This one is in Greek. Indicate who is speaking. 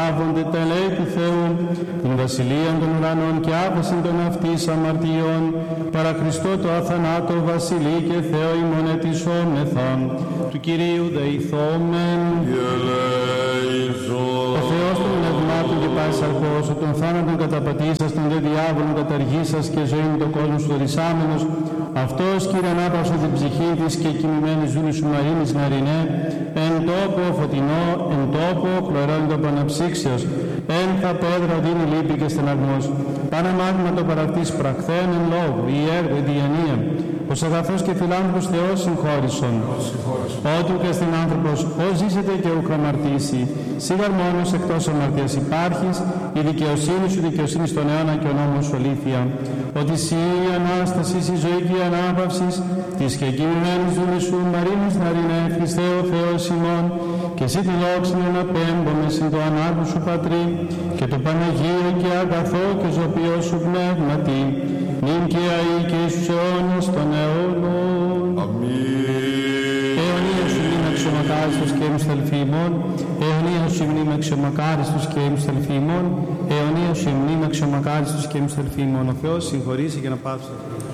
Speaker 1: παραλάβονται τα ελέη του Θεού, την βασιλεία των ουρανών και άβασιν των αυτής αμαρτιών, παρά Χριστό το αθανάτο βασιλεί και Θεό ημών ετισόμεθα, του Κυρίου δεηθόμεν. Ο Θεός των πνευμάτων και πάσης αρχός, ο των θάνατων καταπατήσας, των δε διάβολων καταργήσας και ζωή με τον κόσμο στορισάμενος, αυτός Κύριε ανάπαυσον την ψυχή της και κοιμημένης δούλης σου Μαρίνης Ναρινέ, εν τόπο φωτεινό, εν τόπο χλωρώνητο παναψύξεως, εν θα πέδρα δίνει λύπη και στεναγμός, παναμάγμα το παρακτής πραχθέν εν λόγου, η έργο, η διανία, ως αγαθός και φιλάνθρωπος Θεός συγχώρησον. Ότου και στην άνθρωπος, ως ζήσετε και ουκ αμαρτήσει, σίγαρ μόνος εκτός αμαρτίας υπάρχεις, η δικαιοσύνη σου δικαιοσύνη στον αιώνα και ο νόμος σου αλήθεια. Ότι εσύ η Ανάστασης, η ζωή και η ανάπαυσης, της και κοιμημένης δούλης σου Μαρίνης Ναρινέ, Χριστέ ο Θεός ημών, και εσύ τη δόξη να αναπέμπομαι συν το ανάγου σου Πατρί, και το Παναγίο και αγαθό και ζωπιό σου πνεύματι, νυν και αεί και εις τους αιώνες των αιώνων. Αμήν. Αιωνία σου μνήμα αξιομακάριστος και εμισθελφήμων, αιωνία σου μνήμα αξιομακάριστος και εμισθελφήμων, αιωνία σου μνήμα αξιομακάριστος και εμισθελφήμων. Ο Θεός συγχωρήσει και να πάψει.